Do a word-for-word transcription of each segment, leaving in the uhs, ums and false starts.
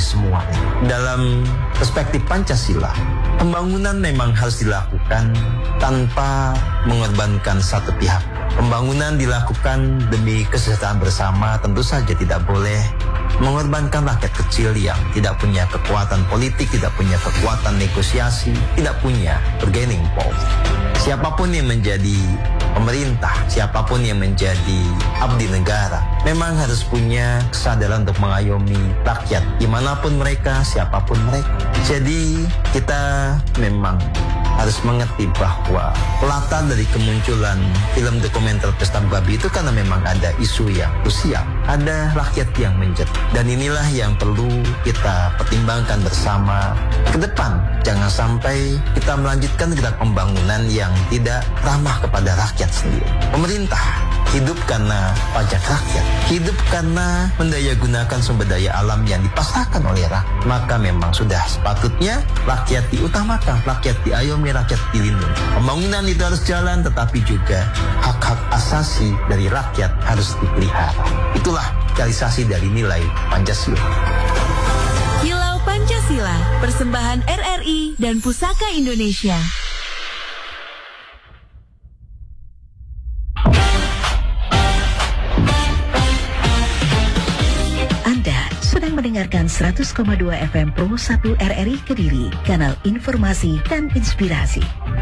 semuanya. Dalam perspektif Pancasila, pembangunan memang harus dilakukan tanpa mengorbankan satu pihak. Pembangunan dilakukan demi kesejahteraan bersama, tentu saja tidak boleh mengorbankan rakyat kecil yang tidak punya kekuatan politik, tidak punya kekuatan negosiasi, tidak punya bargaining power. Siapapun yang menjadi pemerintah, siapapun yang menjadi abdi negara, memang harus punya kesadaran untuk mengayomi rakyat, dimanapun mereka, siapapun mereka. Jadi kita memang harus mengerti bahwa latar dari kemunculan film dokumenter Pesta Babi itu karena memang ada isu yang krusial, ada rakyat yang menjerit, dan inilah yang perlu kita pertimbangkan bersama ke depan. Jangan sampai kita melanjutkan gerak pembangunan yang tidak ramah kepada rakyat sendiri. Pemerintah hidup karena pajak rakyat, hidup karena mendaya gunakan sumber daya alam yang dipasarkan oleh rakyat. Maka memang sudah sepatutnya rakyat diutamakan, rakyat diayomi, rakyat dilindungi. Pembangunan itu harus jalan, tetapi juga hak-hak asasi dari rakyat harus dipelihara. Itulah realisasi dari nilai Pancasila. Kilau Pancasila, persembahan R R I dan Pusaka Indonesia. Mendengarkan seratus koma dua F M Pro satu R R I Kediri, kanal informasi dan inspirasi.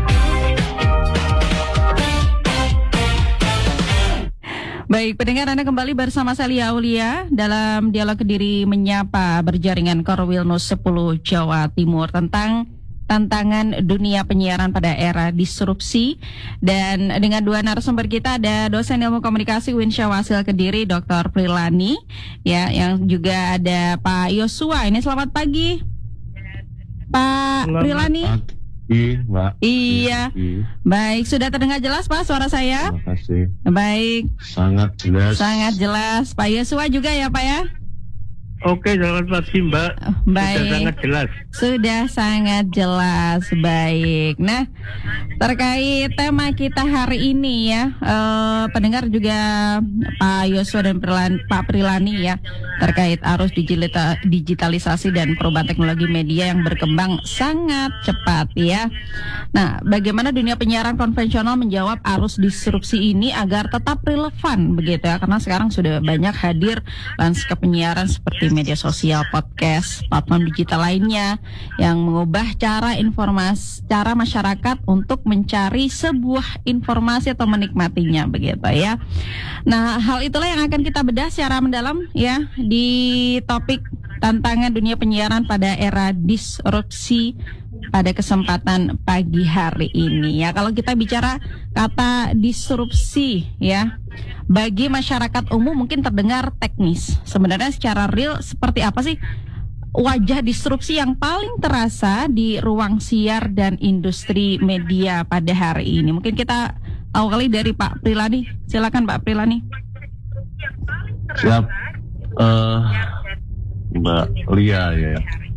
Baik, pendengar, Anda kembali bersama saya Lia Aulia dalam Dialog Kediri Menyapa berjaringan Korwil News sepuluh Jawa Timur tentang tantangan dunia penyiaran pada era disrupsi. Dan dengan dua narasumber kita, ada dosen ilmu komunikasi U I N Syahwasil Kediri, Doktor Prilani, ya, yang juga ada Pak Yosua. Ini selamat pagi, Pak selamat Prilani. Pagi, Mbak. Iya, baik, sudah terdengar jelas Pak suara saya? Terima kasih. Baik. Sangat jelas. Sangat jelas. Pak Yosua juga ya Pak ya? Oke, selamat pagi Mbak. Baik. Sudah sangat jelas. Sudah sangat jelas. Baik. Nah, terkait tema kita hari ini ya, eh, pendengar juga Pak Yosua dan Prilani, Pak Prilani ya, terkait arus digital, digitalisasi dan perubahan teknologi media yang berkembang sangat cepat ya. Nah, bagaimana dunia penyiaran konvensional menjawab arus disrupsi ini agar tetap relevan begitu ya? Karena sekarang sudah banyak hadir lanskap penyiaran seperti media sosial, podcast, platform digital lainnya yang mengubah cara informasi, cara masyarakat untuk mencari sebuah informasi atau menikmatinya begitu ya. Nah, hal itulah yang akan kita bedah secara mendalam ya di topik tantangan dunia penyiaran pada era disrupsi pada kesempatan pagi hari ini ya. Kalau kita bicara kata disrupsi ya, bagi masyarakat umum mungkin terdengar teknis. Sebenarnya secara real seperti apa sih wajah disrupsi yang paling terasa di ruang siar dan industri media pada hari ini? Mungkin kita awali dari Pak Prilani. Silakan Pak Prilani. Siap, uh, Mbak Lia ya.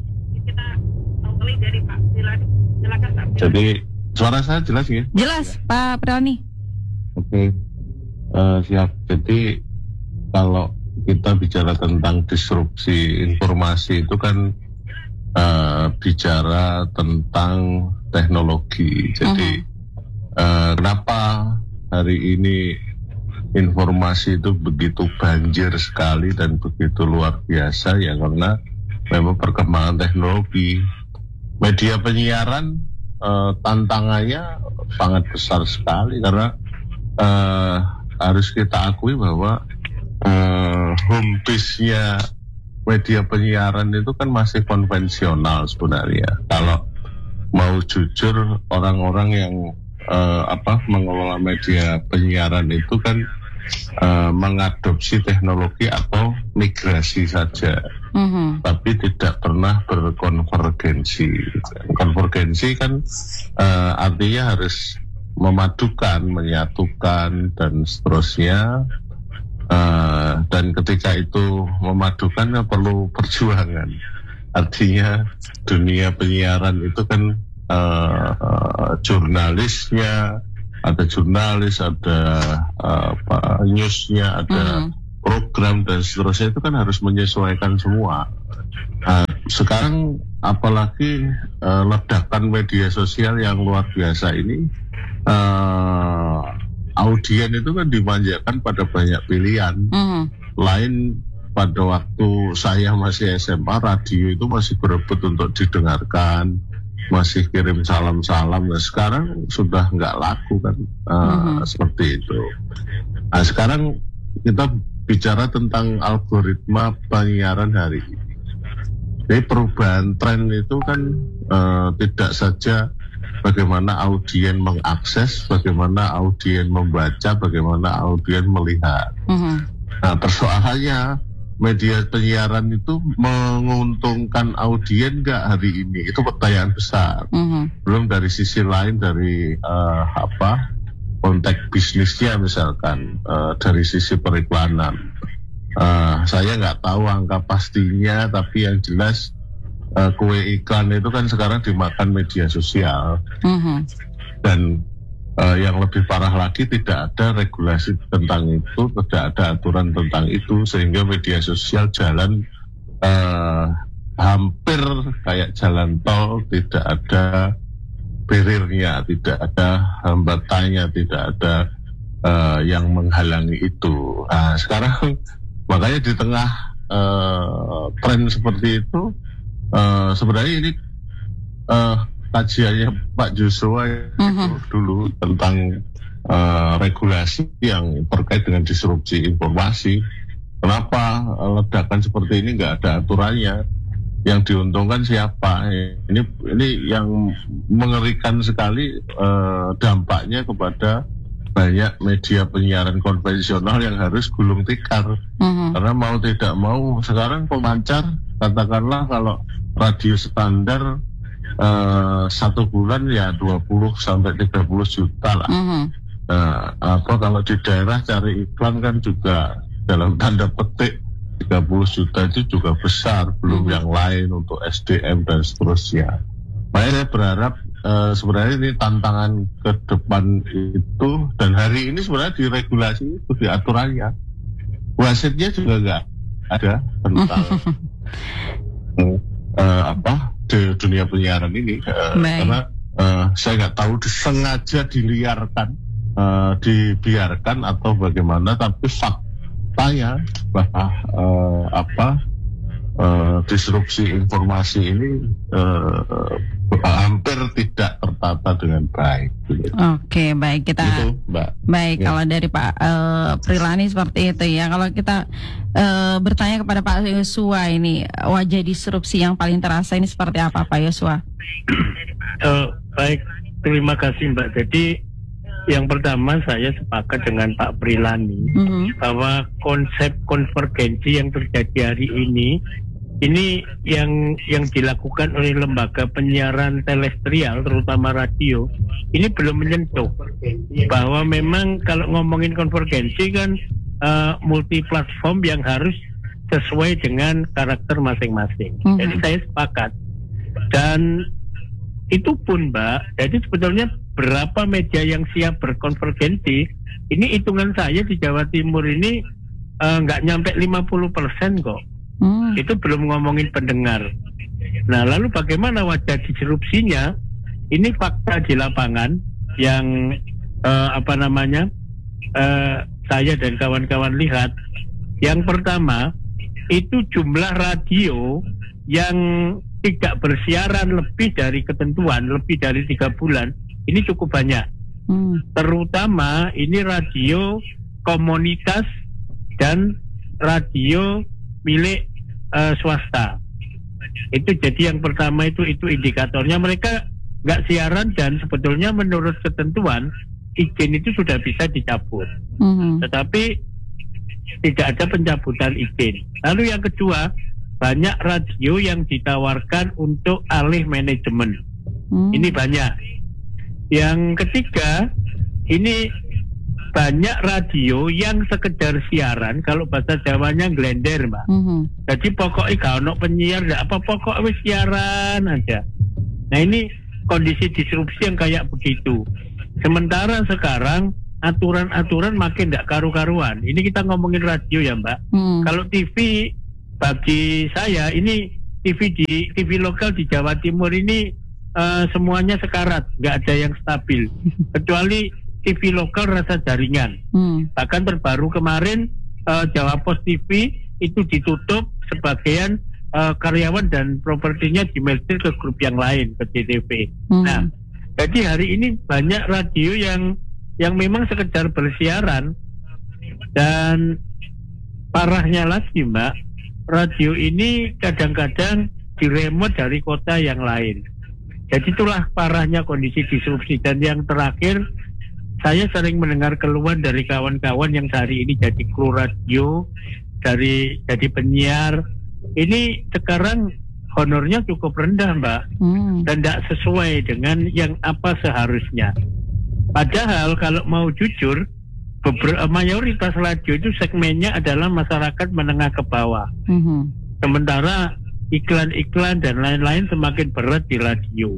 Jadi suara saya jelas ya? Jelas, Pak Prilani. Oke, uh, siap. Jadi kalau kita bicara tentang disrupsi informasi itu kan uh, bicara tentang teknologi. Jadi uh-huh. uh, kenapa hari ini informasi itu begitu banjir sekali dan begitu luar biasa ya, karena memang perkembangan teknologi. Media penyiaran uh, tantangannya sangat besar sekali karena uh, harus kita akui bahwa uh, home base-nya media penyiaran itu kan masih konvensional sebenarnya. Kalau mau jujur, orang-orang yang uh, apa mengelola media penyiaran itu kan uh, mengadopsi teknologi atau migrasi saja. Mm-hmm. Tapi tidak pernah berkonvergensi. Konvergensi kan uh, artinya harus memadukan, menyatukan dan seterusnya. Uh, dan ketika itu memadukan perlu perjuangan. Artinya dunia penyiaran itu kan uh, uh, jurnalisnya, ada jurnalis, ada uh, apa, newsnya, ada mm-hmm. program dan seterusnya, itu kan harus menyesuaikan semua. Nah, sekarang apalagi uh, ledakan media sosial yang luar biasa ini, uh, audien itu kan dimanjakan pada banyak pilihan. Mm. Lain pada waktu saya masih S M A, radio itu masih berebut untuk didengarkan, masih kirim salam-salam. Nah, sekarang sudah nggak laku kan, uh, mm-hmm. seperti itu. Nah, sekarang kita bicara tentang algoritma penyiaran hari ini. Jadi perubahan tren itu kan uh, tidak saja bagaimana audien mengakses, bagaimana audien membaca, bagaimana audien melihat. Mm-hmm. Nah, persoalannya media penyiaran itu menguntungkan audien nggak hari ini? Itu pertanyaan besar. Mm-hmm. Belum dari sisi lain, dari uh, apa konteks bisnisnya misalkan, uh, dari sisi periklanan. Uh, saya nggak tahu angka pastinya, tapi yang jelas uh, kue iklan itu kan sekarang dimakan media sosial. Mm-hmm. Dan uh, yang lebih parah lagi, tidak ada regulasi tentang itu, tidak ada aturan tentang itu, sehingga media sosial jalan uh, hampir kayak jalan tol, tidak ada barriernya, tidak ada hambatannya, tidak ada uh, yang menghalangi itu. Nah, sekarang makanya di tengah uh, tren seperti itu, uh, sebenarnya ini uh, kajiannya Pak Joshua uh-huh. dulu tentang uh, regulasi yang terkait dengan disrupsi informasi. Kenapa uh, ledakan seperti ini nggak ada aturannya? Yang diuntungkan siapa? Ini ini yang mengerikan sekali, uh, dampaknya kepada banyak media penyiaran konvensional yang harus gulung tikar. Uh-huh. Karena mau tidak mau sekarang pemancar, katakanlah kalau radio standar uh, satu bulan ya dua puluh sampai tiga puluh juta lah. Uh-huh. Nah, apa kalau di daerah cari iklan kan juga dalam tanda petik tiga puluh juta itu juga besar, belum uh-huh. yang lain untuk S D M dan seterusnya. Makanya saya berharap Uh, sebenarnya ini tantangan ke depan itu, dan hari ini sebenarnya diregulasi itu, di aturannya, wasitnya juga nggak ada tentang uh, apa di dunia penyiaran ini, uh, karena uh, saya nggak tahu disengaja diliarkan, uh, dibiarkan atau bagaimana, tapi faktanya bahwa uh, apa uh, disrupsi informasi ini uh, hampir tidak tertata dengan baik. Oke, baik kita. Gitu, Mbak. Baik, ya. Kalau dari Pak uh, Prilani seperti itu ya. Kalau kita uh, bertanya kepada Pak Yosua ini, wajah disrupsi yang paling terasa ini seperti apa, Pak Yosua? Uh, baik, terima kasih Mbak. Jadi yang pertama saya sepakat dengan Pak Prilani mm-hmm. bahwa konsep konvergensi yang terjadi hari ini Ini yang yang dilakukan oleh lembaga penyiaran terestrial, terutama radio, ini belum menyentuh bahwa memang kalau ngomongin konvergensi kan uh, multi platform yang harus sesuai dengan karakter masing-masing. Mm-hmm. Jadi saya sepakat. Dan itu pun Mbak, jadi sebetulnya berapa media yang siap berkonvergensi, ini hitungan saya di Jawa Timur ini nggak uh, nyampe lima puluh persen kok. Hmm. Itu belum ngomongin pendengar. Nah, lalu bagaimana wajah disrupsinya? Ini fakta di lapangan yang uh, apa namanya uh, saya dan kawan-kawan lihat. Yang pertama, itu jumlah radio yang tidak bersiaran lebih dari ketentuan, lebih dari tiga bulan, ini cukup banyak. Hmm. Terutama ini radio komunitas dan radio milik uh, swasta. Itu jadi yang pertama itu itu indikatornya mereka nggak siaran, dan sebetulnya menurut ketentuan izin itu sudah bisa dicabut. Mm-hmm. Tetapi tidak ada pencabutan izin. Lalu yang kedua, banyak radio yang ditawarkan untuk alih manajemen. Mm. Ini banyak. Yang ketiga, ini banyak radio yang sekedar siaran, kalau bahasa Jawanya glender, Mbak. Mm-hmm. Jadi pokoknya gak ono penyiar, gak apa pokoknya wis siaran aja. Nah, ini kondisi disrupsi yang kayak begitu. Sementara sekarang aturan-aturan makin gak karu-karuan. Ini kita ngomongin radio ya, Mbak. Mm. Kalau T V bagi saya ini T V di T V lokal di Jawa Timur ini uh, semuanya sekarat, nggak ada yang stabil, kecuali T V lokal rasa jaringan. Hmm. Bahkan terbaru kemarin uh, Jawa Pos T V itu ditutup, sebagian uh, karyawan dan propertinya dimerger ke grup yang lain, ke J T V. Hmm. Nah, jadi hari ini banyak radio yang yang memang sekedar bersiaran, dan parahnya lagi Mbak, radio ini kadang-kadang diremot dari kota yang lain. Jadi itulah parahnya kondisi disrupsi. Dan yang terakhir, saya sering mendengar keluhan dari kawan-kawan yang sehari ini jadi kru radio, dari jadi penyiar. Ini sekarang honornya cukup rendah Mbak, hmm. dan tidak sesuai dengan yang apa seharusnya. Padahal kalau mau jujur, Beber- mayoritas radio itu segmennya adalah masyarakat menengah ke bawah. Mm-hmm. Sementara iklan-iklan dan lain-lain semakin berat di radio.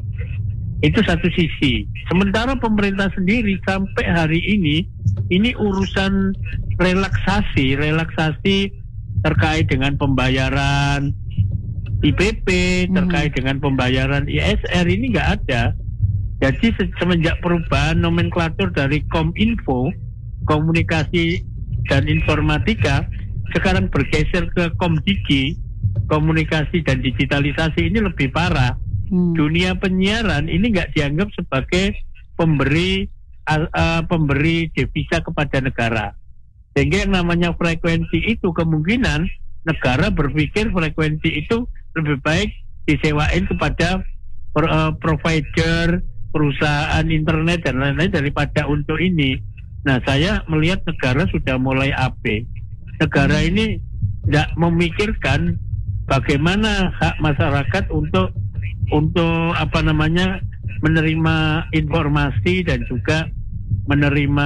Itu satu sisi. Sementara pemerintah sendiri sampai hari ini, ini urusan relaksasi, relaksasi terkait dengan pembayaran I P P, mm-hmm. terkait dengan pembayaran I S R ini nggak ada. Jadi semenjak perubahan nomenklatur dari Kominfo, Komunikasi dan Informatika, sekarang bergeser ke Komdigi, Komunikasi dan Digitalisasi, ini lebih parah. Hmm. Dunia penyiaran ini nggak dianggap sebagai pemberi uh, uh, pemberi devisa kepada negara. Sehingga yang namanya frekuensi itu kemungkinan negara berpikir frekuensi itu lebih baik disewain kepada pro, uh, provider, perusahaan internet dan lain-lain daripada untuk ini. Nah, saya melihat negara sudah mulai A B. Negara ini tidak memikirkan bagaimana hak masyarakat untuk untuk apa namanya menerima informasi dan juga menerima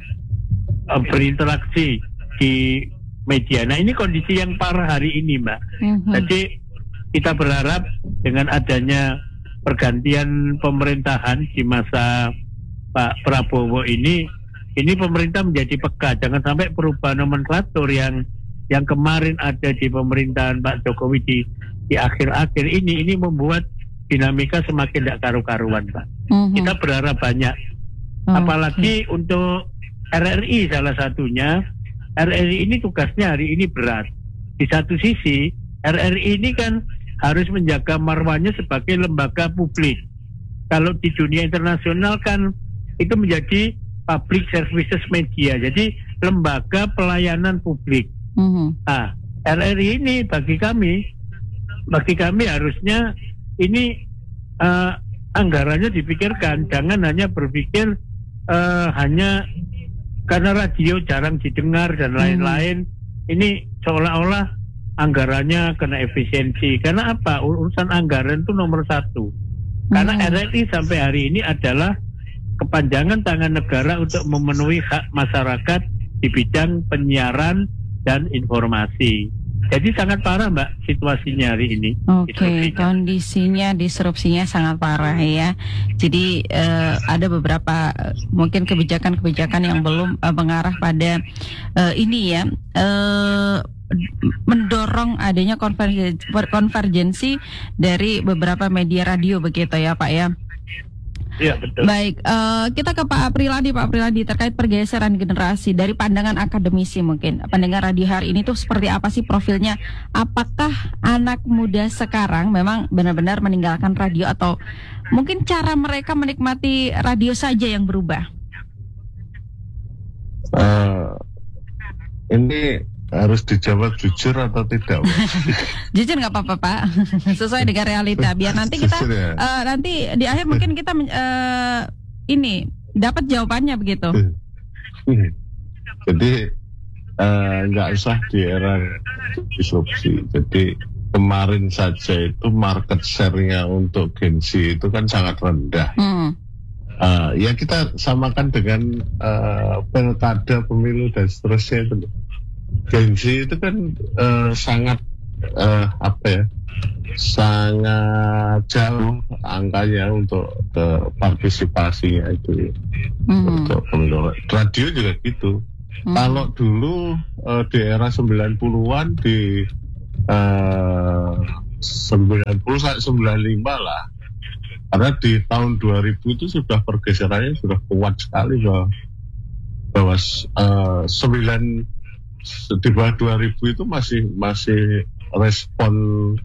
uh, berinteraksi di media. Nah, ini kondisi yang parah hari ini, Mbak. Mm-hmm. Jadi kita berharap dengan adanya pergantian pemerintahan di masa Pak Prabowo ini, ini pemerintah menjadi peka, jangan sampai perubahan nomenklatur yang yang kemarin ada di pemerintahan Pak Jokowi di di akhir-akhir ini ini membuat dinamika semakin tidak karu-karuan, Pak. Mm-hmm. Kita berharap banyak, oh, apalagi okay. untuk R R I salah satunya. R R I ini tugasnya hari ini berat. Di satu sisi R R I ini kan harus menjaga marwahnya sebagai lembaga publik. Kalau di dunia internasional kan itu menjadi public services media, jadi lembaga pelayanan publik. Mm-hmm. Nah, R R I ini bagi kami, bagi kami harusnya ini uh, anggarannya dipikirkan, jangan hanya berpikir uh, hanya karena radio jarang didengar dan lain-lain. Mm-hmm. Ini seolah-olah anggarannya kena efisiensi. Karena apa? Urusan anggaran itu nomor satu. Karena mm-hmm. R R I sampai hari ini adalah kepanjangan tangan negara untuk memenuhi hak masyarakat di bidang penyiaran dan informasi. Jadi sangat parah, Mbak, situasinya hari ini. Oke, okay, kondisinya, disrupsinya sangat parah ya. Jadi uh, ada beberapa uh, mungkin kebijakan-kebijakan yang belum uh, mengarah pada uh, ini ya, uh, mendorong adanya konvergensi, konvergensi dari beberapa media radio begitu ya, Pak ya. Iya, betul. Baik, uh, kita ke Pak Apriladi, Pak Apriladi terkait pergeseran generasi dari pandangan akademisi mungkin. Pendengar radio hari ini tuh seperti apa sih profilnya? Apakah anak muda sekarang memang benar-benar meninggalkan radio atau mungkin cara mereka menikmati radio saja yang berubah? Uh, ini harus dijawab jujur atau tidak? Jujur nggak apa-apa, Pak, sesuai dengan realita. Biar nanti kita ya? uh, nanti di akhir mungkin kita uh, ini dapat jawabannya begitu. Jadi nggak uh, usah di era disrupsi. Jadi kemarin saja itu market share-nya untuk Gen Z itu kan sangat rendah. Hmm. Uh, ya kita samakan dengan uh, pilkada, pemilu dan seterusnya itu. Gen Z itu kan uh, sangat uh, apa ya, sangat jauh angkanya untuk uh, partisipasinya itu mm. untuk pemilu. Radio juga gitu. Mm. Kalau dulu uh, di era sembilan puluhan di uh, sembilan puluh sampai sembilan puluh lima lah. Karena di tahun dua ribu itu sudah pergeserannya sudah kuat sekali bahwa, bahwa uh, sembilan di bawah dua ribu itu masih masih respon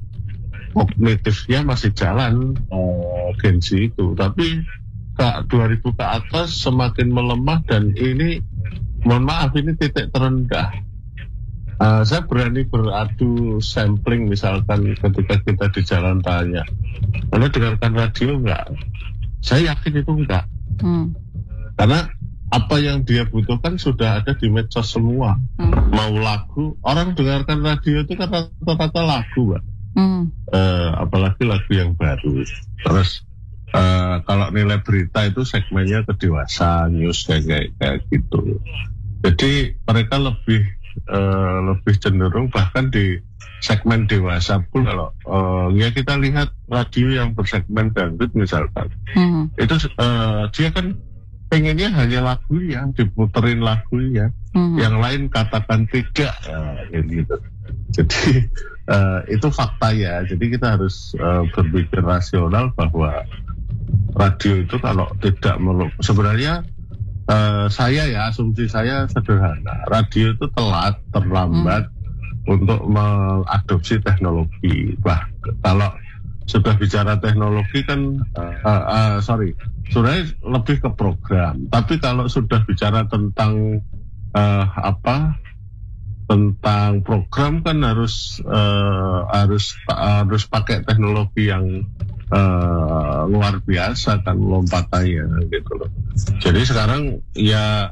kognitifnya masih jalan uh, Gensi itu. Tapi ke dua ribu ke atas semakin melemah dan ini mohon maaf ini titik terendah. Uh, saya berani beradu sampling misalkan ketika kita di jalan tanya, Anda dengarkan radio enggak? Saya yakin itu enggak. Hmm. Karena apa yang dia butuhkan sudah ada di medsos semua. Hmm. Mau lagu, orang dengarkan radio itu kan rata-rata lagu, Mbak. Hmm. Uh, apalagi lagu yang baru. Terus uh, kalau nilai berita itu segmennya ke dewasa, news kayak, kayak, kayak gitu. Jadi mereka lebih Uh, lebih cenderung bahkan di segmen dewasa pun kalau uh, ya kita lihat radio yang bersegmen dangdut misalkan hmm. itu uh, dia kan pengennya hanya lagu yang diputerin lagu ya hmm. yang lain katakan tidak uh, gitu. Jadi uh, itu fakta ya. Jadi kita harus uh, berpikir rasional bahwa radio itu kalau tidak meluk sebenarnya Uh, saya ya asumsi saya sederhana, radio itu telat terlambat hmm. untuk mengadopsi teknologi. Bah kalau sudah bicara teknologi kan uh, uh, uh, sorry sebenarnya lebih ke program. Tapi kalau sudah bicara tentang uh, apa tentang program kan harus uh, harus uh, harus pakai teknologi yang Uh, luar biasa kan lompatannya gitu loh. Jadi sekarang ya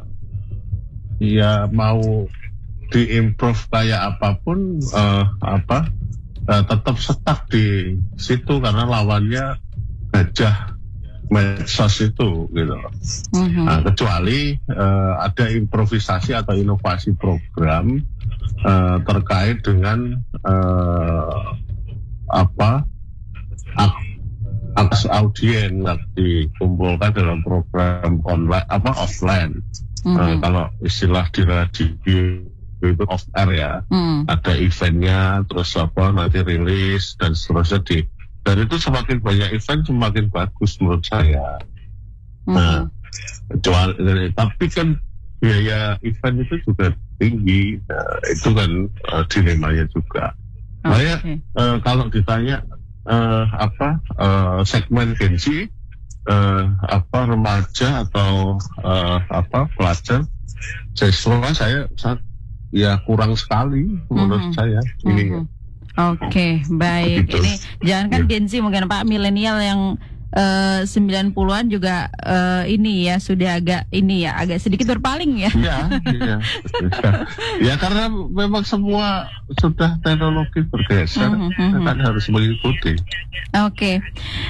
ya mau diimprove kayak apapun uh, apa uh, tetap stuck di situ karena lawannya gajah medsos itu gitu loh. Mm-hmm. Nah, kecuali uh, ada improvisasi atau inovasi program uh, terkait dengan uh, apa ak- akses audien dikumpulkan dalam program online apa offline. Mm-hmm. Uh, kalau istilah di radio itu off air ya, mm. ada eventnya, terus apa nanti rilis dan seterusnya di. Dan itu semakin banyak event semakin bagus menurut saya. Mm-hmm. Nah, kecuali tapi kan biaya event itu juga tinggi, nah, itu kan uh, dilemanya juga. Makanya okay. uh, kalau ditanya Uh, apa uh, segmen Gensi uh, apa remaja atau uh, apa pelajar siswa saya, saya ya kurang sekali menurut mm-hmm. saya ini. Mm-hmm. Oke okay, baik gitu. Ini jangan kan Gensi mungkin Pak milenial yang Uh, sembilan puluhan juga uh, ini ya sudah agak ini ya agak sedikit berpaling ya. Iya, iya. Ya karena memang semua sudah teknologi bergeser, mm-hmm. kan harus mengikuti. Oke.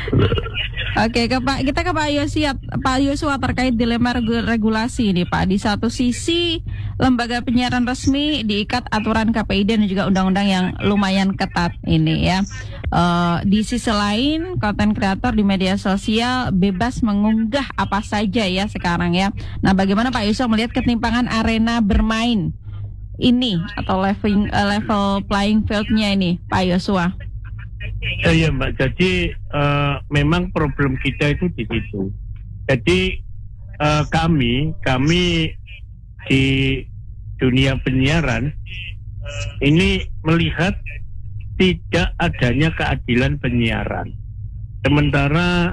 Oke, ke Pak kita ke Pak Yosua, Pak Yosua terkait dilema regulasi ini Pak. Di satu sisi lembaga penyiaran resmi diikat aturan K P I D dan juga undang-undang yang lumayan ketat ini ya. Uh, di sisi lain konten kreator di media sosial bebas mengunggah apa saja ya sekarang ya. Nah, bagaimana Pak Yusuf melihat ketimpangan arena bermain ini atau level uh, level playing field-nya ini, Pak Yosua? Oh, iya Mbak, jadi uh, memang problem kita itu di situ. Jadi uh, kami kami di dunia penyiaran ini melihat tidak adanya keadilan penyiaran. Sementara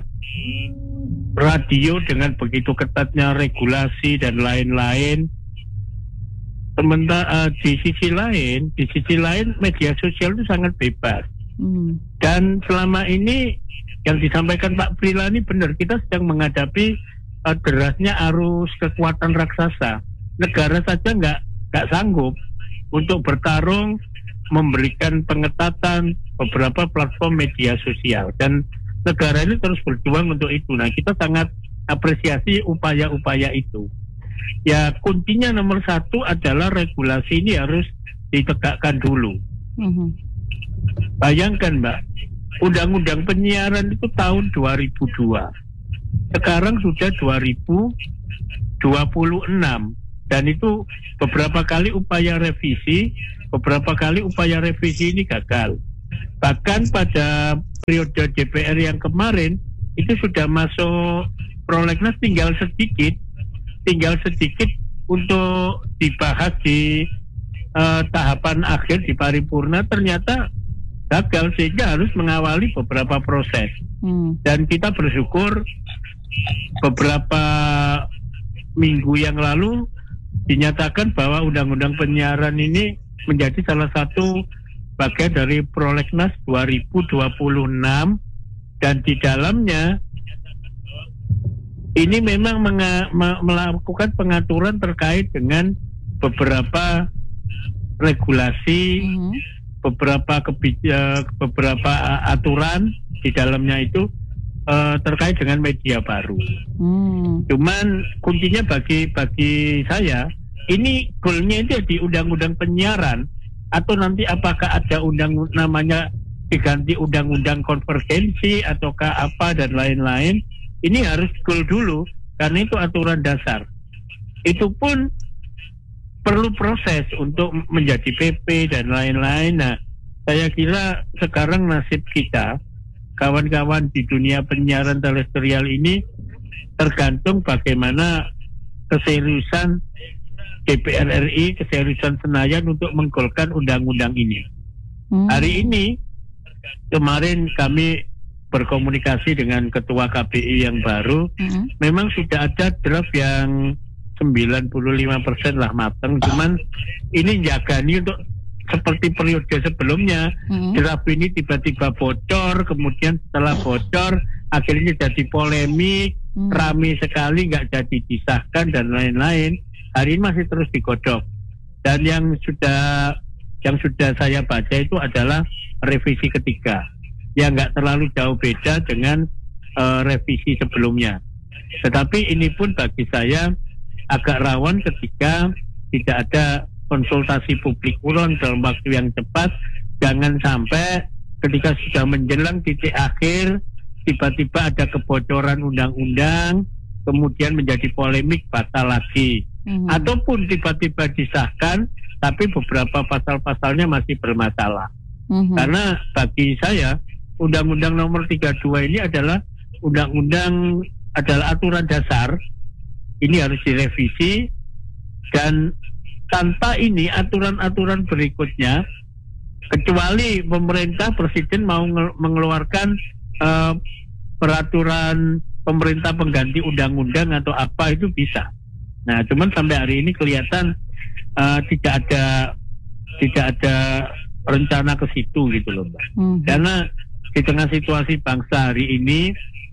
radio dengan begitu ketatnya regulasi dan lain-lain, sementara uh, di sisi lain, di sisi lain media sosial itu sangat bebas. Hmm. Dan selama ini yang disampaikan Pak Prilani benar, kita sedang menghadapi uh, derasnya arus kekuatan raksasa. Negara saja nggak nggak sanggup untuk bertarung memberikan pengetatan beberapa platform media sosial dan negara ini terus berjuang untuk itu. Nah, kita sangat apresiasi upaya-upaya itu. Ya, kuncinya nomor satu adalah regulasi ini harus ditegakkan dulu. Mm-hmm. Bayangkan Mbak, Undang-Undang Penyiaran itu tahun dua ribu dua. Sekarang sudah dua ribu dua puluh enam. Dan itu beberapa kali upaya revisi, beberapa kali upaya revisi ini gagal. Bahkan pada periode D P R yang kemarin itu sudah masuk prolegnas tinggal sedikit, tinggal sedikit untuk dibahas di uh, tahapan akhir di paripurna, ternyata gagal sehingga harus mengawali beberapa proses. Hmm. Dan kita bersyukur beberapa minggu yang lalu dinyatakan bahwa undang-undang penyiaran ini menjadi salah satu bagian dari prolegnas dua ribu dua puluh enam, dan di dalamnya ini memang menga- me- melakukan pengaturan terkait dengan beberapa regulasi, mm-hmm. beberapa kebij- beberapa aturan di dalamnya itu uh, terkait dengan media baru. Mm. Cuman kuncinya bagi bagi saya ini goalnya itu di undang-undang penyiaran, atau nanti apakah ada undang namanya diganti undang-undang konvergensi ataukah apa dan lain-lain, ini harus goal dulu karena itu aturan dasar. Itu pun perlu proses untuk menjadi P P dan lain-lain. Nah, saya kira sekarang nasib kita, kawan-kawan di dunia penyiaran terestrial ini, tergantung bagaimana keseriusan D P R R I, keseriusan Senayan untuk menggolkan undang-undang ini. Hmm. Hari ini, kemarin kami berkomunikasi dengan Ketua K P I yang baru, hmm. memang sudah ada draft yang sembilan puluh lima persen lah matang, cuman ini jagani untuk seperti periode sebelumnya, hmm. draft ini tiba-tiba bocor, kemudian setelah bocor, akhirnya jadi polemik, hmm. ramai sekali, nggak jadi disahkan dan lain-lain. Hari ini masih terus digodok, dan yang sudah yang sudah saya baca itu adalah revisi ketiga yang nggak terlalu jauh beda dengan uh, revisi sebelumnya. Tetapi ini pun bagi saya agak rawan ketika tidak ada konsultasi publik ulang dalam waktu yang cepat. Jangan sampai ketika sudah menjelang titik akhir tiba-tiba ada kebocoran undang-undang, kemudian menjadi polemik batal lagi. Hmm. Ataupun tiba-tiba disahkan tapi beberapa pasal-pasalnya masih bermasalah. Hmm. Karena bagi saya Undang-Undang Nomor tiga puluh dua ini adalah undang-undang, adalah aturan dasar. Ini harus direvisi, dan tanpa ini aturan-aturan berikutnya, kecuali pemerintah, presiden mau mengeluarkan uh, peraturan pemerintah pengganti undang-undang atau apa, itu bisa. Nah, cuman sampai hari ini kelihatan uh, tidak ada tidak ada rencana ke situ gitu loh, Mbak. Hmm. Karena di tengah situasi bangsa hari ini,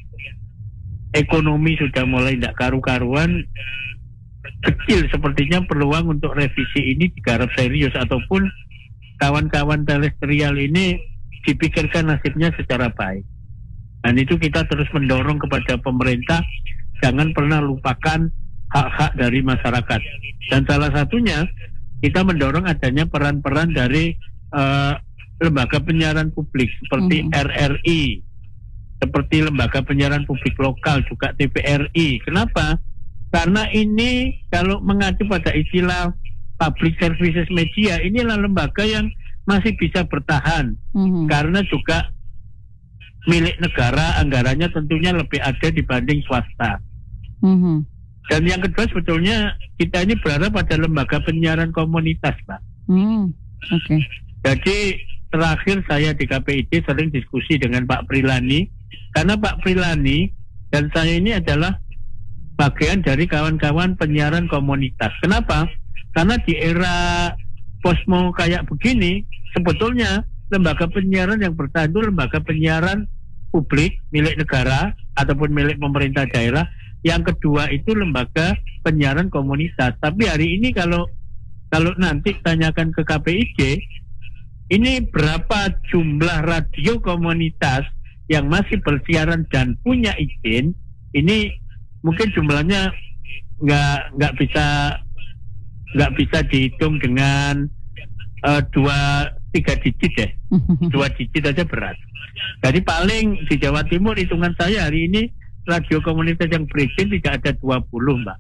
ekonomi sudah mulai tidak karu-karuan, kecil sepertinya peluang untuk revisi ini digarap serius, ataupun kawan-kawan terestrial ini dipikirkan nasibnya secara baik. Dan itu kita terus mendorong kepada pemerintah, jangan pernah lupakan hak-hak dari masyarakat. Dan salah satunya kita mendorong adanya peran-peran dari uh, lembaga penyiaran publik seperti mm-hmm. R R I, seperti lembaga penyiaran publik lokal, juga T V R I. Kenapa? Karena ini kalau mengacu pada istilah public services media, inilah lembaga yang masih bisa bertahan, mm-hmm. karena juga milik negara, anggarannya tentunya lebih ada dibanding swasta. Mm-hmm. Dan yang kedua, sebetulnya kita ini berharap pada lembaga penyiaran komunitas, Pak. Hmm, oke. Okay. Jadi terakhir saya di K P I D sering diskusi dengan Pak Prilani, karena Pak Prilani dan saya ini adalah bagian dari kawan-kawan penyiaran komunitas. Kenapa? Karena di era posmo kayak begini, sebetulnya lembaga penyiaran yang bertahan itu lembaga penyiaran publik milik negara ataupun milik pemerintah daerah. Yang kedua itu lembaga penyiaran komunitas. Tapi hari ini kalau kalau nanti tanyakan ke K P I D, ini berapa jumlah radio komunitas yang masih bersiaran dan punya izin? Ini mungkin jumlahnya nggak nggak bisa nggak bisa dihitung dengan uh, dua tiga digit ya, dua digit aja berat. Jadi paling di Jawa Timur hitungan saya hari ini radio komunitas yang berizin tidak ada dua puluh, Mbak.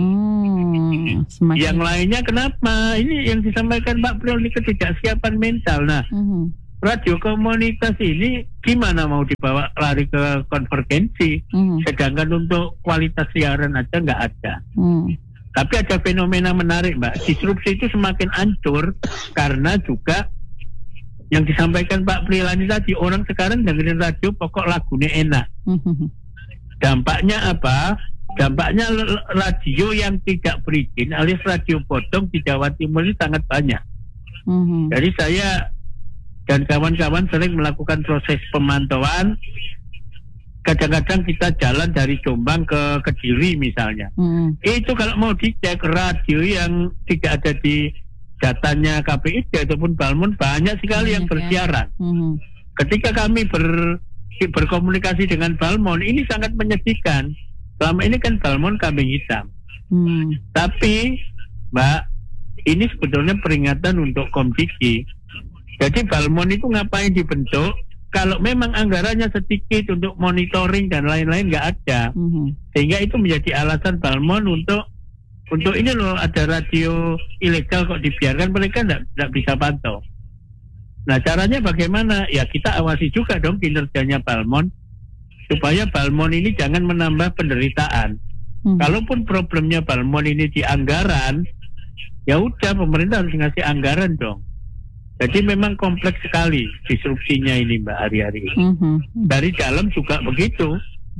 Hmm, yang lainnya kenapa? Ini yang disampaikan Pak Priol ini ketidaksiapan mental. Nah, hmm. radio komunitas ini gimana mau dibawa lari ke konvergensi, hmm. sedangkan untuk kualitas siaran aja nggak ada. Hmm. Tapi ada fenomena menarik, Mbak. Disrupsi itu semakin hancur karena juga yang disampaikan Pak Prilani tadi, orang sekarang dengerin radio pokok lagunya enak. Hmm. Dampaknya apa? Dampaknya radio yang tidak berizin alias radio bodong di Jawa Timur ini sangat banyak. Hmm. Jadi saya dan kawan-kawan sering melakukan proses pemantauan. Kadang-kadang kita jalan dari Jombang ke Kediri misalnya. Hmm. Itu kalau mau dicek radio yang tidak ada di datanya K P I D ataupun Balmon banyak sekali hmm, yang bersiaran. Ya. Hmm. Ketika kami ber, berkomunikasi dengan Balmon ini sangat menyedihkan. Selama ini kan Balmon kambing hitam. Hmm. Tapi Mbak, ini sebetulnya peringatan untuk Komdiki. Jadi Balmon itu ngapain dibentuk? Kalau memang anggarannya sedikit untuk monitoring dan lain-lain nggak ada, mm-hmm. sehingga itu menjadi alasan Balmon untuk untuk ini loh ada radio ilegal kok dibiarkan, mereka nggak nggak bisa pantau. Nah caranya bagaimana? Ya kita awasi juga dong kinerjanya Balmon supaya Balmon ini jangan menambah penderitaan. Mm-hmm. Kalaupun problemnya Balmon ini di anggaran, ya udah pemerintah harus ngasih anggaran dong. Jadi memang kompleks sekali disrupsinya ini Mbak hari-hari. Mm-hmm. Dari dalam juga begitu.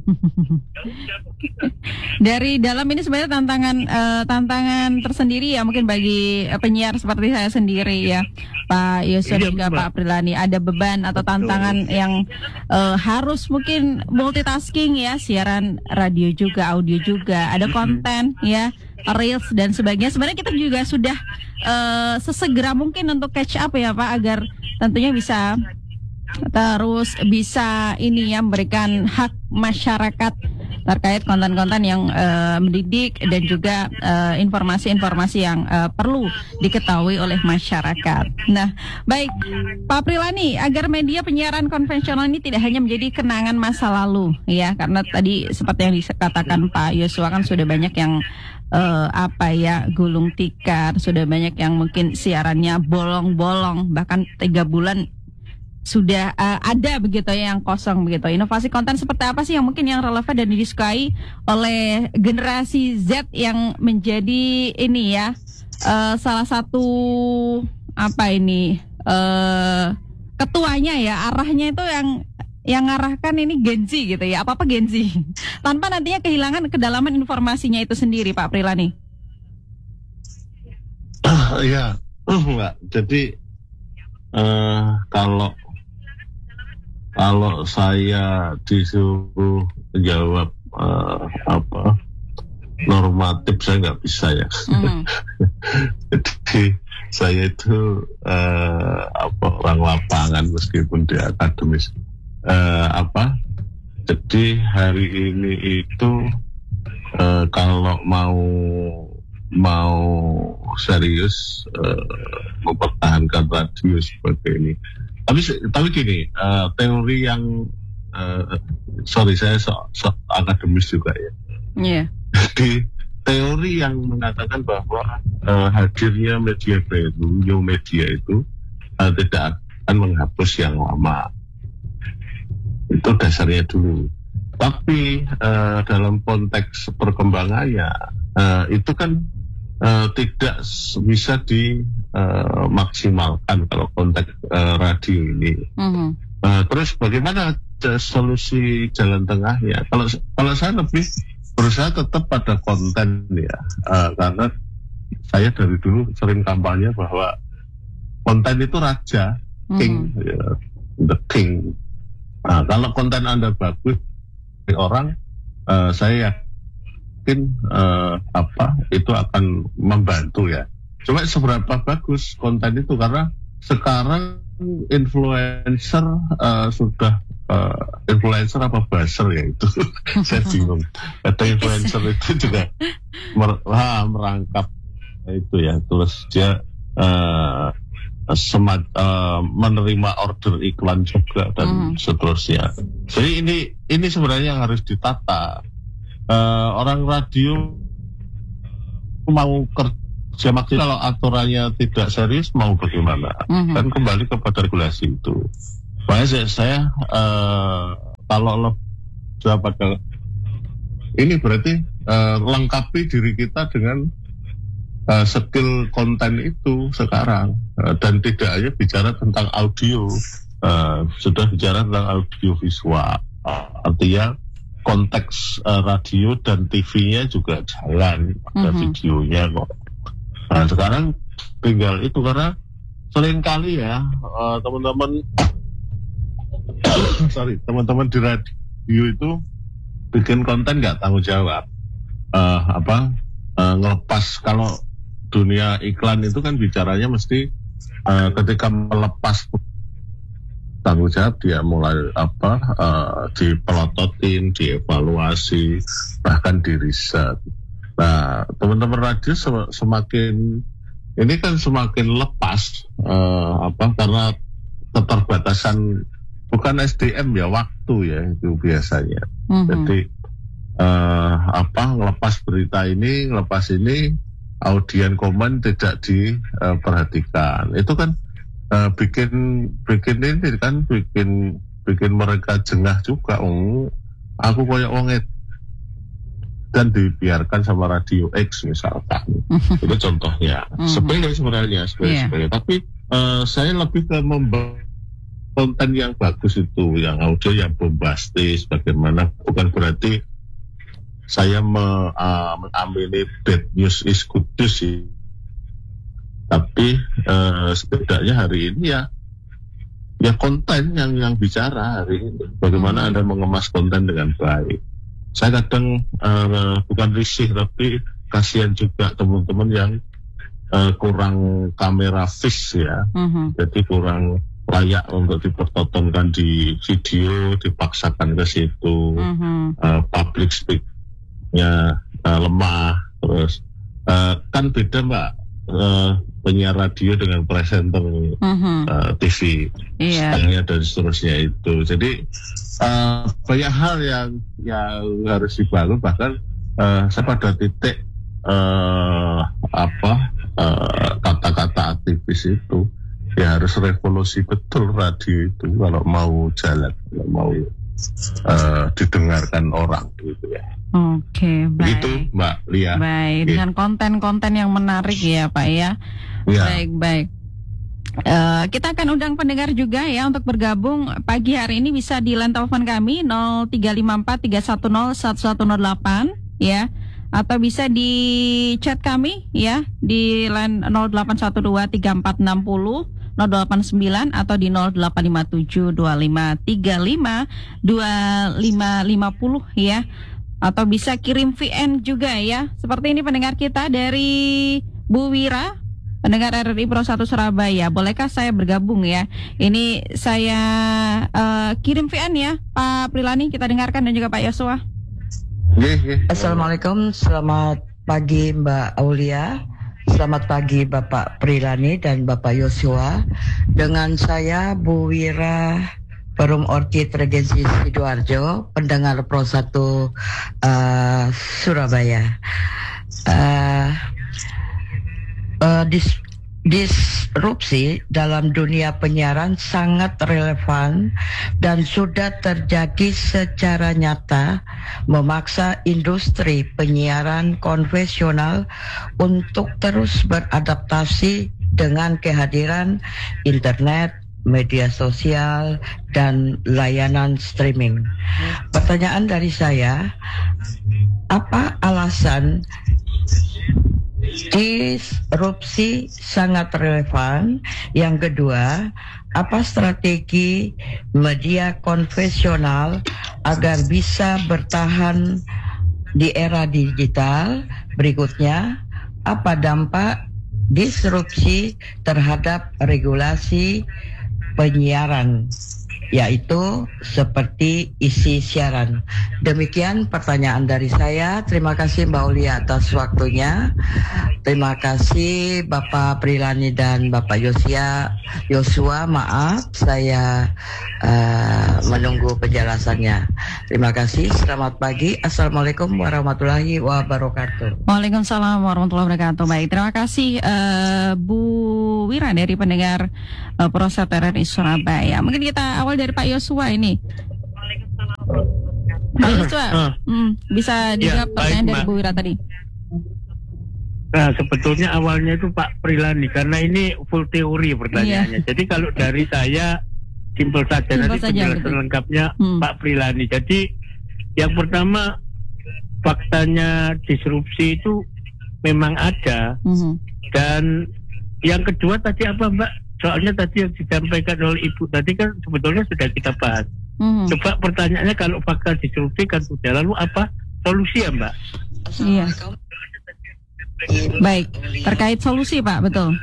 Dari dalam ini sebenarnya tantangan uh, tantangan tersendiri ya mungkin bagi uh, penyiar seperti saya sendiri ya Pak Yusuf dan juga Pak Prilani, ada beban atau tantangan Betul. yang uh, harus mungkin multitasking ya, siaran radio juga, audio juga, ada konten ya, reels dan sebagainya. Sebenarnya kita juga sudah uh, sesegera mungkin untuk catch up ya Pak, agar tentunya bisa terus bisa ini ya memberikan hak masyarakat terkait konten-konten yang uh, mendidik dan juga uh, informasi-informasi yang uh, perlu diketahui oleh masyarakat. Nah, baik Pak Prilani, agar media penyiaran konvensional ini tidak hanya menjadi kenangan masa lalu ya, karena tadi seperti yang dikatakan Pak Yosua kan sudah banyak yang uh, apa ya gulung tikar, sudah banyak yang mungkin siarannya bolong-bolong, bahkan tiga bulan sudah uh, ada begitu ya yang kosong begitu. Inovasi konten seperti apa sih yang mungkin yang relevan dan disukai oleh generasi Z yang menjadi ini ya uh, salah satu apa ini uh, ketuanya ya, arahnya itu yang yang ngarahkan ini Gen Z gitu ya, apa-apa Gen Z tanpa nantinya kehilangan kedalaman informasinya itu sendiri Pak Prilani. Uh, ya, uh, Mbak. Jadi uh, kalau Kalau saya disuruh jawab uh, apa normatif, saya nggak bisa ya. Mm. Jadi saya itu uh, apa orang lapangan meskipun di akademis. Uh, apa? Jadi hari ini itu uh, kalau mau mau serius uh, mempertahankan radio seperti ini. Tapi tapi gini, uh, teori yang uh, sorry saya so, so akademis juga ya. Iya. Yeah. Jadi teori yang mengatakan bahwa uh, hadirnya media baru, new media itu uh, tidak akan menghapus yang lama. Itu dasarnya dulu. Tapi uh, dalam konteks perkembangannya uh, itu kan Uh, tidak bisa dimaksimalkan uh, kalau konteks uh, radio ini. Mm-hmm. Uh, terus bagaimana uh, solusi jalan tengahnya? Kalau kalau saya lebih berusaha tetap pada konten ya, uh, karena saya dari dulu sering kampanye bahwa konten itu raja, mm-hmm. king, ya, the king. Nah, kalau konten Anda bagus, orang, uh, saya mungkin uh, apa itu akan membantu ya. Cuma seberapa bagus konten itu, karena sekarang influencer uh, sudah uh, influencer apa buzzer ya itu saya bingung. Kata influencer itu juga mer- ha, merangkap itu ya, terus dia uh, semat, uh, menerima order iklan juga dan mm. seterusnya. Jadi ini ini sebenarnya yang harus ditata. Uh, orang radio mau kerja ya maksudnya kalau aturannya tidak serius mau bagaimana? Mm-hmm. Kan kembali kepada regulasi itu. Makanya saya, saya uh, kalau sudah pada ini berarti uh, lengkapi diri kita dengan uh, skill konten itu sekarang, uh, dan tidak hanya bicara tentang audio, uh, sudah bicara tentang audio visual. Uh, artinya konteks uh, radio dan T V-nya juga jalan, ada mm-hmm. videonya kok. Nah sekarang tinggal itu, karena seringkali ya uh, teman-teman sorry teman-teman di radio itu bikin konten nggak tanggung jawab, uh, apa uh, ngelepas. Kalau dunia iklan itu kan bicaranya mesti uh, ketika melepas tanggung jawab dia mulai apa uh, dipelototin, dievaluasi, bahkan diriset. Nah, teman-teman radio semakin ini kan semakin lepas uh, apa karena keterbatasan bukan S D M ya, waktu ya itu biasanya. Mm-hmm. Jadi uh, apa ngelepas berita ini, ngelepas ini, audien komen tidak diperhatikan. Itu kan uh, bikin bikin ini kan bikin bikin mereka jengah juga. Oh, aku koyak wong dan dibiarkan sama Radio X misalkan. Itu contohnya. Mm-hmm. Sepele sebenarnya, sepele-sepele. Yeah. Tapi uh, saya lebih ke membangun konten yang bagus itu, yang audio yang bombastis. Bagaimana, bukan berarti saya me, uh, mengamini bad news is good news sih. Tapi uh, setidaknya hari ini ya ya konten yang yang bicara hari ini. Bagaimana Anda mengemas konten dengan baik. Saya kadang uh, bukan risih, tapi kasihan juga teman-teman yang uh, kurang kamera fish ya, uh-huh. jadi kurang layak untuk dipertontonkan di video, dipaksakan ke situ, uh-huh. uh, public speak-nya uh, lemah, terus uh, kan beda Mbak uh, penyiar radio dengan presenter uh-huh. uh, T V, yeah. stylenya dan seterusnya itu. Jadi Uh, banyak hal yang yang harus dibangun, bahkan uh, saya pada titik uh, apa uh, kata-kata aktivis itu ya harus revolusi betul radio itu kalau mau jalan, kalau mau uh, didengarkan orang gitu ya. Oke, baik. Itu Mbak Lia. Baik, okay. Dengan konten-konten yang menarik ya Pak ya. ya. Baik, baik. Uh, kita akan undang pendengar juga ya untuk bergabung pagi hari ini. Bisa di line telepon kami nol tiga lima empat tiga satu nol satu satu nol delapan ya, atau bisa di chat kami ya di line nol delapan satu dua tiga empat enam nol nol delapan sembilan atau di nol delapan lima tujuh dua lima tiga lima dua lima lima nol ya, atau bisa kirim V N juga ya. Seperti ini pendengar kita dari Bu Wira, pendengar R R I Pro satu Surabaya. Bolehkah saya bergabung ya? Ini saya uh, kirim V N ya, Pak Prilani, kita dengarkan, dan juga Pak Yosua. Yeah, yeah. Assalamualaikum, selamat pagi Mbak Aulia, selamat pagi Bapak Prilani dan Bapak Yosua. Dengan saya Bu Wira, Perum Orchid Regensi Sidoarjo, pendengar Pro satu uh, Surabaya. Uh, Uh, dis, disrupsi dalam dunia penyiaran sangat relevan dan sudah terjadi secara nyata, memaksa industri penyiaran konvensional untuk terus beradaptasi dengan kehadiran internet, media sosial, dan layanan streaming. Pertanyaan dari saya, apa alasan disrupsi sangat relevan? Yang kedua, apa strategi media konvensional agar bisa bertahan di era digital? Berikutnya, apa dampak disrupsi terhadap regulasi penyiaran? yaitu seperti isi siaran. Demikian pertanyaan dari saya. Terima kasih Mbak Uli atas waktunya. Terima kasih Bapak Prilani dan Bapak Yosia Yosua. Maaf saya uh, menunggu penjelasannya. Terima kasih. Selamat pagi. Assalamualaikum warahmatullahi wabarakatuh. Waalaikumsalam warahmatullahi wabarakatuh. Baik, terima kasih uh, Bu Wira dari pendengar uh, Prosat R R I Surabaya. Mungkin kita awal dari Pak Yosua ini. Pak Yosua, uh, hmm, bisa dijawab ya, pertanyaan dari Bu Wira tadi. Nah, sebetulnya awalnya itu Pak Prilani, karena ini full teori pertanyaannya. Iya. Jadi kalau dari saya simpel saja, simpel nanti saja, penjelasan betul. Lengkapnya hmm. Pak Prilani. Jadi yang pertama, faktanya disrupsi itu memang ada. Hmm. Dan yang kedua tadi apa Mbak? Soalnya tadi yang disampaikan oleh Ibu tadi kan sebetulnya sudah kita bahas. Hmm. Coba pertanyaannya, kalau fakta disrupsi kan sudah, lalu apa solusi ya Mbak? Iya. Baik, terkait solusi Pak, betul.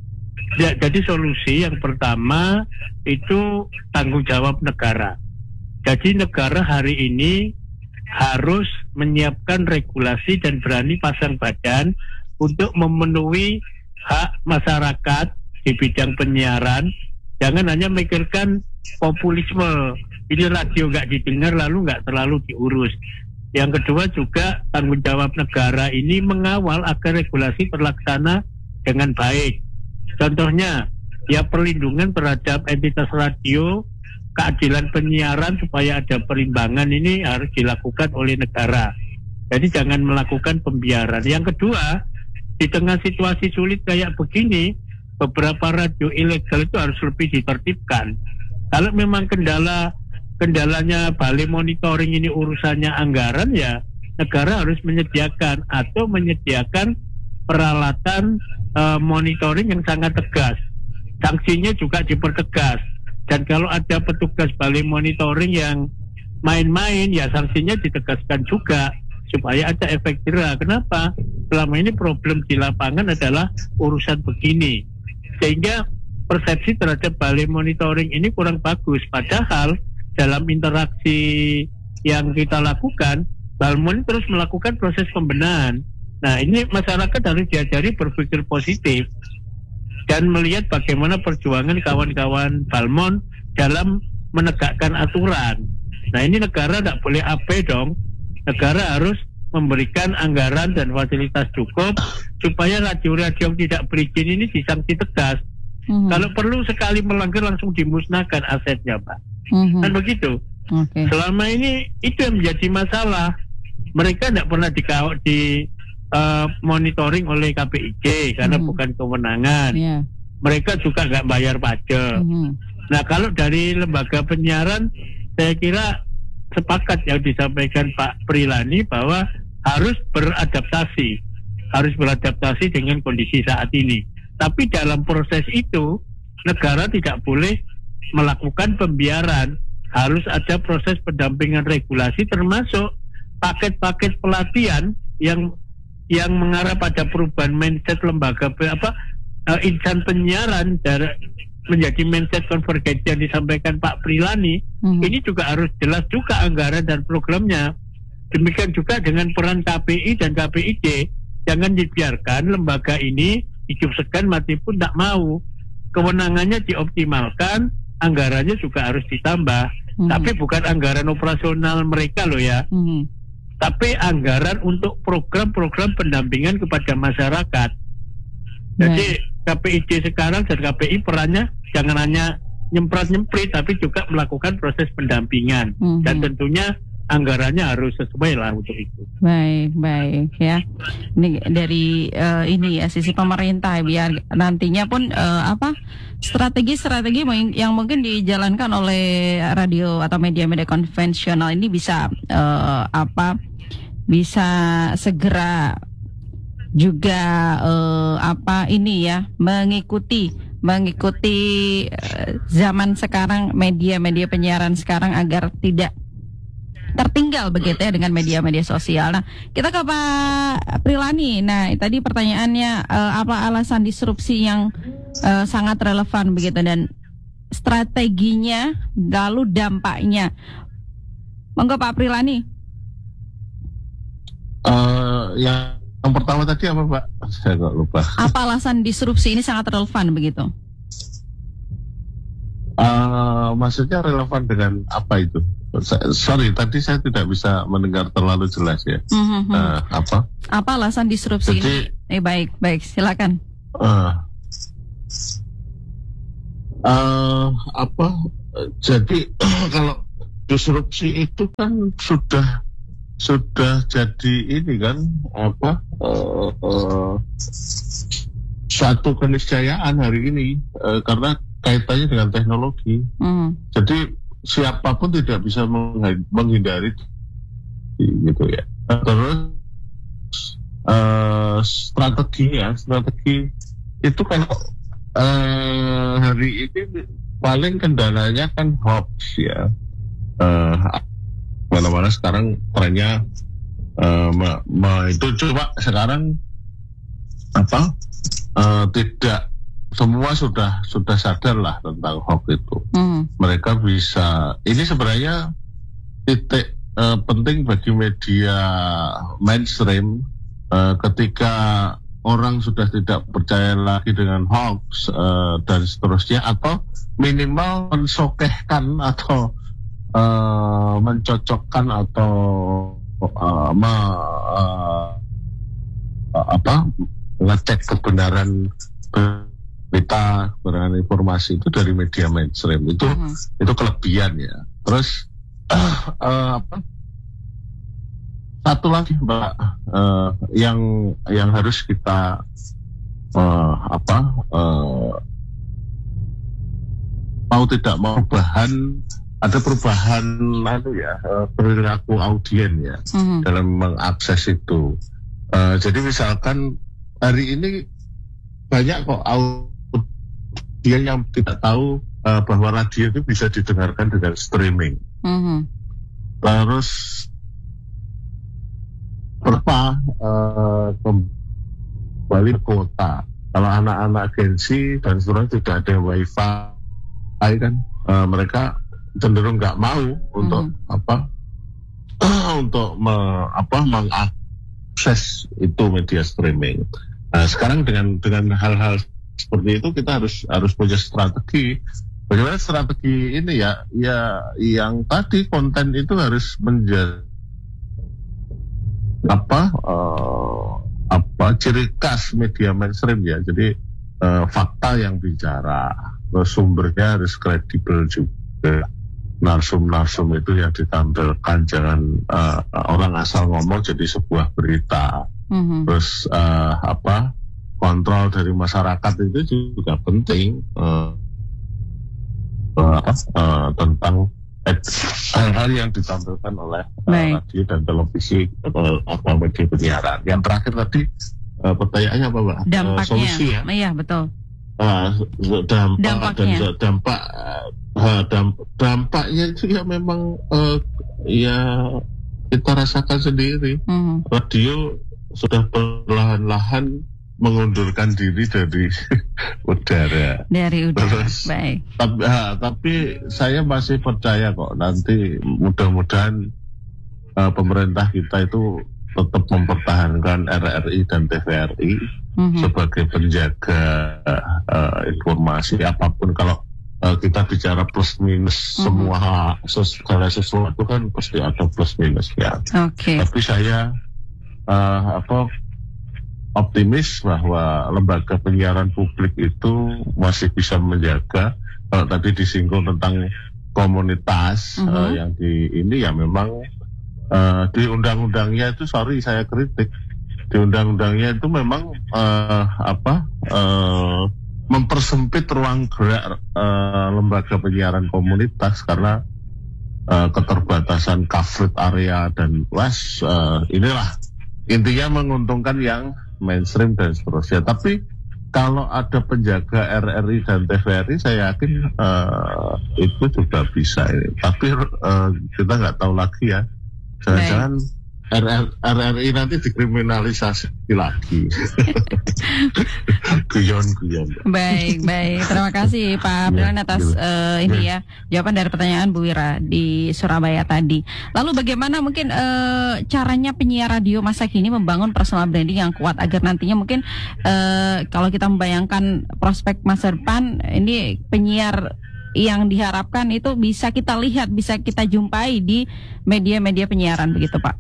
Ya, jadi solusi yang pertama itu tanggung jawab negara. Jadi negara hari ini harus menyiapkan regulasi dan berani pasang badan untuk memenuhi hak masyarakat di bidang penyiaran. Jangan hanya mikirkan populisme, ini radio nggak didengar lalu nggak terlalu diurus. Yang kedua juga tanggung jawab negara ini mengawal agar regulasi terlaksana dengan baik. Contohnya, ya perlindungan terhadap entitas radio, keadilan penyiaran supaya ada perimbangan ini harus dilakukan oleh negara. Jadi jangan melakukan pembiaran. Yang kedua, di tengah situasi sulit kayak begini, beberapa radio ilegal itu harus lebih ditertibkan. Kalau memang kendala kendalanya balai monitoring ini urusannya anggaran, ya negara harus menyediakan atau menyediakan peralatan uh, monitoring yang sangat tegas. Sanksinya juga dipertegas. Dan kalau ada petugas balai monitoring yang main-main, ya sanksinya ditegaskan juga supaya ada efek jera. Kenapa? Selama ini problem di lapangan adalah urusan begini, sehingga persepsi terhadap balai monitoring ini kurang bagus. Padahal dalam interaksi yang kita lakukan, Balmon terus melakukan proses pembenahan. Nah, ini masyarakat harus diajari berpikir positif dan melihat bagaimana perjuangan kawan-kawan Balmon dalam menegakkan aturan. Nah, ini negara tidak boleh abai dong. Negara harus memberikan anggaran dan fasilitas cukup supaya radio-radio yang tidak berizin ini disanksi tegas. Mm-hmm. Kalau perlu sekali melanggar langsung dimusnahkan asetnya, Pak. Mm-hmm. Kan begitu. Okay. Selama ini itu yang menjadi masalah. Mereka tidak pernah dikawal di uh, monitoring oleh K P I J karena mm-hmm. bukan kewenangan. Yeah. Mereka juga nggak bayar pajak. Mm-hmm. Nah, kalau dari lembaga penyiaran, saya kira sepakat yang disampaikan Pak Prilani bahwa harus beradaptasi, harus beradaptasi dengan kondisi saat ini. Tapi dalam proses itu, negara tidak boleh melakukan pembiaran. Harus ada proses pendampingan regulasi, termasuk paket-paket pelatihan yang yang mengarah pada perubahan mindset lembaga apa uh, insan penyiaran dari menjadi mindset konvergensi yang disampaikan Pak Prilani. Mm-hmm. Ini juga harus jelas juga anggaran dan programnya. Demikian juga dengan peran K P I dan K P I J. Jangan dibiarkan lembaga ini hidup segan mati pun tak mau. Kewenangannya dioptimalkan, anggarannya juga harus ditambah. Mm-hmm. Tapi bukan anggaran operasional mereka loh ya. Mm-hmm. Tapi anggaran untuk program-program pendampingan kepada masyarakat. Jadi K P I J sekarang dan K P I perannya jangan hanya nyemprat-nyemprit, tapi juga melakukan proses pendampingan. Mm-hmm. Dan tentunya anggarannya harus sesuai lah untuk itu. Baik, baik ya. Ini dari uh, ini ya sisi pemerintah, biar nantinya pun uh, apa strategi-strategi yang mungkin dijalankan oleh radio atau media-media konvensional ini bisa uh, apa bisa segera juga uh, apa ini ya mengikuti mengikuti uh, zaman sekarang, media-media penyiaran sekarang agar tidak tertinggal begitu ya dengan media-media sosial. Nah, kita ke Pak Prilani. Nah, tadi pertanyaannya uh, apa alasan disrupsi yang uh, sangat relevan begitu, dan strateginya lalu dampaknya. Monggo Pak Prilani. Uh, yang, yang pertama tadi apa Pak? Saya nggak lupa. Apa alasan disrupsi ini sangat relevan begitu? Uh, maksudnya relevan dengan apa itu? Sorry, tadi saya tidak bisa mendengar terlalu jelas ya. Mm-hmm. Uh, apa? Apa alasan disrupsi Jadi, ini? Eh baik, baik, silakan. Uh, uh, apa? Jadi kalau disrupsi itu kan sudah sudah jadi ini kan apa? Uh, uh, satu keniscayaan hari ini uh, karena kaitannya dengan teknologi. Mm. Jadi siapapun tidak bisa menghindari gitu ya. Terus uh, strategi ya, strategi itu kan uh, hari ini paling kendalanya kan hoax ya. Uh, mana-mana sekarang trennya uh, ma, ma, itu coba sekarang apa uh, tidak semua sudah sudah sadar lah tentang hoax itu. Mm. Mereka bisa, ini sebenarnya titik uh, penting bagi media mainstream uh, ketika orang sudah tidak percaya lagi dengan hoax uh, dan seterusnya, atau minimal mensokehkan atau uh, mencocokkan atau uh, me, uh, apa ngecek kebenaran berita, kebenaran informasi itu dari media mainstream itu uh-huh. itu kelebihan ya. Terus uh, uh, apa satu lagi Mbak uh, yang yang harus kita uh, apa uh, mau tidak mau perubahan, ada perubahan anu ya uh, perilaku audien ya uh-huh. dalam mengakses itu. Uh, jadi misalkan hari ini banyak kok audien dia yang tidak tahu uh, bahwa radio itu bisa didengarkan dengan streaming. Mm-hmm. Terus berapa uh, kembali ke kota. Kalau anak-anak agensi dan seterusnya tidak ada wifi kan, uh, mereka cenderung nggak mau untuk mm-hmm. apa untuk me, apa mengakses itu media streaming. Nah, sekarang dengan dengan hal-hal seperti itu kita harus harus punya strategi. Bagaimana strategi ini ya? Ya yang tadi konten itu harus menjadi apa uh, apa ciri khas media mainstream ya. Jadi uh, fakta yang bicara, sumbernya harus kredibel juga. Narsum-narsum itu yang ditampilkan, jangan uh, orang asal ngomong jadi sebuah berita. Mm-hmm. Terus uh, apa? Kontrol dari masyarakat itu juga penting uh, uh, uh, tentang hal-hal yang ditampilkan oleh uh, radio dan televisi atau apa media penyiaran. Yang terakhir tadi uh, pertanyaannya apa Mbak? Dampaknya, uh, solusi ya? Iya betul. Uh, dampak Dampaknya. dan dampak uh, damp, dampaknya itu ya memang uh, ya kita rasakan sendiri. Hmm. Radio sudah perlahan-lahan mengundurkan diri dari udara. Dari udara. Terus, baik. Tapi, ha, tapi saya masih percaya kok nanti mudah-mudahan uh, pemerintah kita itu tetap mempertahankan R R I dan T V R I mm-hmm. sebagai penjaga uh, informasi apapun. Kalau uh, kita bicara plus minus mm-hmm. semua segala sesuatu kan pasti ada plus minusnya. Okay. Tapi saya uh, apa optimis bahwa lembaga penyiaran publik itu masih bisa menjaga. Kalau tadi disinggung tentang komunitas mm-hmm. uh, yang di ini ya memang uh, di undang-undangnya itu sorry saya kritik di undang-undangnya itu memang uh, apa uh, mempersempit ruang gerak uh, lembaga penyiaran komunitas karena uh, keterbatasan coverage area dan luas. Uh, inilah intinya menguntungkan yang mainstream dan seterusnya. Tapi kalau ada penjaga R R I dan T V R I, saya yakin uh, itu juga bisa. Tapi uh, kita nggak tahu lagi ya. Jangan-jangan R R I nanti dikriminalisasi lagi. Guyon-guyon. Baik, baik. Terima kasih Pak Prilan atas uh, ini ya jawaban dari pertanyaan Bu Wira di Surabaya tadi. Lalu bagaimana mungkin uh, caranya penyiar radio masa kini membangun personal branding yang kuat agar nantinya mungkin uh, kalau kita membayangkan prospek masa depan ini penyiar yang diharapkan itu bisa kita lihat, bisa kita jumpai di media-media penyiaran begitu Pak?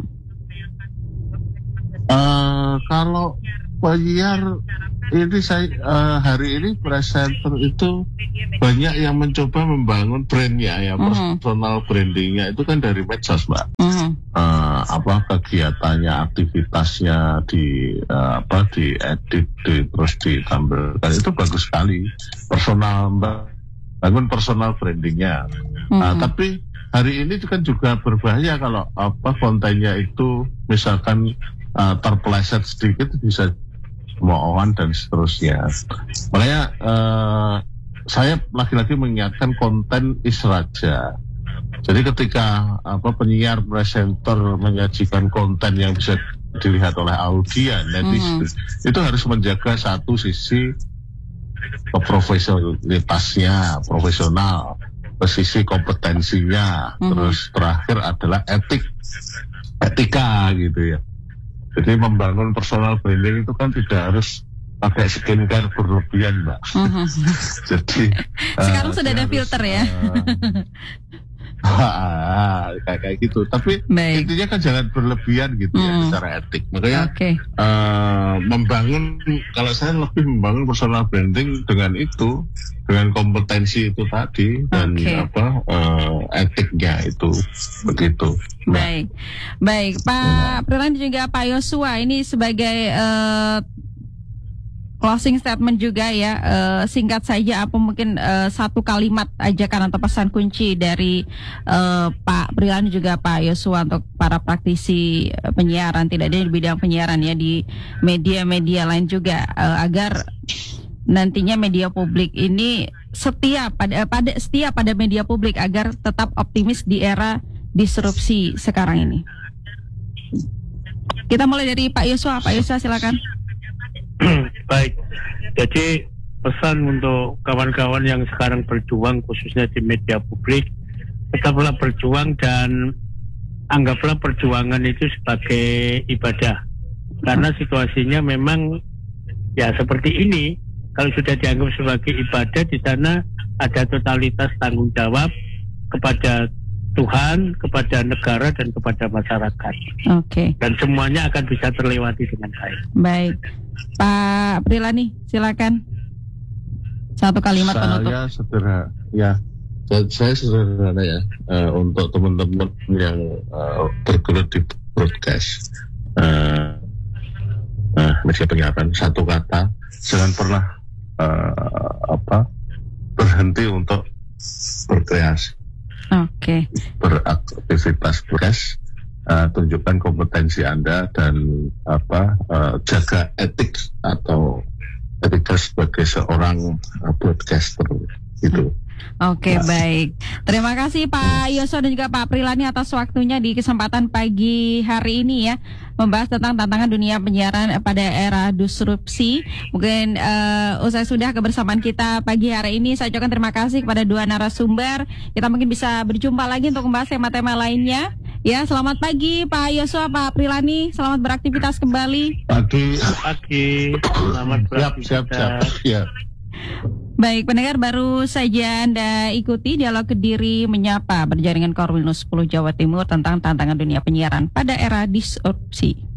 Uh, kalau penyiar ini saya uh, hari ini presenter itu banyak yang mencoba membangun brandnya ya, uh-huh. personal brandingnya itu kan dari medsos Mbak. Uh-huh. Uh, apa kegiatannya, aktivitasnya di uh, apa di edit, di, terus ditampilkan itu bagus sekali personal Mbak. Bangun personal brandingnya, hmm. uh, tapi hari ini kan juga berbahaya kalau apa kontennya itu misalkan uh, terpeleset sedikit bisa cemoohan dan seterusnya. Makanya uh, saya lagi-lagi mengingatkan konten israja. Jadi ketika apa penyiar presenter menyajikan konten yang bisa dilihat oleh audien netizen, hmm. itu harus menjaga satu sisi profesionalitasnya, profesional, sisi kompetensinya, mm-hmm. terus terakhir adalah etik, etika gitu ya. Jadi membangun personal branding itu kan tidak harus pakai skincare berlebihan, Mbak. Mm-hmm. Jadi sekarang uh, sudah ada harus, filter ya. Uh, kayak kayak gitu. Tapi Baik. intinya kan jangan berlebihan gitu hmm. ya secara etik. Makanya okay. uh, membangun, kalau saya lebih membangun personal branding dengan itu, dengan kompetensi itu tadi dan okay. apa uh, etiknya itu begitu. Baik, nah. baik Pak Prilan juga Pak Yosua ini sebagai uh, closing statement juga ya, uh, singkat saja apa mungkin uh, satu kalimat ajakan atau pesan kunci dari uh, Pak Prilan juga Pak Yosua untuk para praktisi penyiaran, tidak ada di bidang penyiaran ya, di media-media lain juga uh, agar nantinya media publik ini setia pada pada setia pada media publik agar tetap optimis di era disrupsi sekarang ini. Kita mulai dari Pak Yosua. Pak Yosua silakan. Baik, jadi pesan untuk kawan-kawan yang sekarang berjuang khususnya di media publik, tetaplah berjuang dan anggaplah perjuangan itu sebagai ibadah. Karena situasinya memang ya seperti ini, kalau sudah dianggap sebagai ibadah, di sana ada totalitas tanggung jawab kepada Tuhan, kepada negara dan kepada masyarakat. Oke. Okay. Dan semuanya akan bisa terlewati dengan baik. Baik, Pak Prilani, silakan. Satu kalimat penutup. Saya sederhana, ya. Saya sederhana ya uh, untuk teman-teman yang uh, bergelut di broadcast, uh, uh, media penyiaran, satu kata, jangan pernah uh, apa berhenti untuk berkreasi. Oke. Okay. Beraktivitas broadcast, uh, tunjukkan kompetensi Anda dan apa uh, jaga etik atau etika sebagai seorang uh, broadcaster itu. Oke, okay, nah. Baik. Terima kasih Pak Yosua dan juga Pak Prilani atas waktunya di kesempatan pagi hari ini ya, membahas tentang tantangan dunia penyiaran pada era disrupsi. Mungkin uh, usai sudah kebersamaan kita pagi hari ini, saya ucapkan terima kasih kepada dua narasumber. Kita mungkin bisa berjumpa lagi untuk membahas tema-tema lainnya. Ya, selamat pagi Pak Yosua, Pak Prilani, selamat beraktivitas kembali. Pagi. Pagi. Selamat beraktivitas. Siap, siap, siap. Ya. Baik, pendengar, baru saja Anda ikuti Dialog Kediri Menyapa berjaringan Korwil sepuluh Jawa Timur tentang tantangan dunia penyiaran pada era disrupsi.